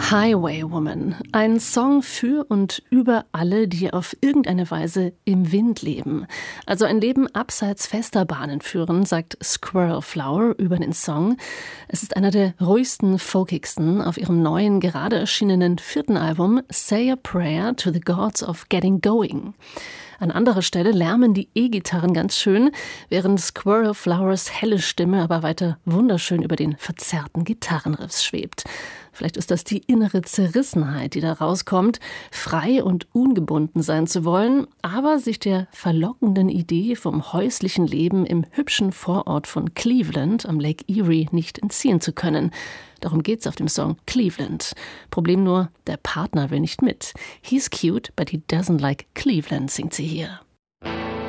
Highwaywoman, ein Song für und über alle, die auf irgendeine Weise im Wind leben. Also ein Leben abseits fester Bahnen führen, sagt Squirrel Flower über den Song. Es ist einer der ruhigsten, folkigsten auf ihrem neuen, gerade erschienenen 4. Album Say a Prayer to the Gods of Getting Going. An anderer Stelle lärmen die E-Gitarren ganz schön, während Squirrel Flowers helle Stimme aber weiter wunderschön über den verzerrten Gitarrenriffs schwebt. Vielleicht ist das die innere Zerrissenheit, die da rauskommt, frei und ungebunden sein zu wollen, aber sich der verlockenden Idee vom häuslichen Leben im hübschen Vorort von Cleveland am Lake Erie nicht entziehen zu können. Darum geht's auf dem Song Cleveland. Problem nur, der Partner will nicht mit. He's cute, but he doesn't like Cleveland, singt sie hier.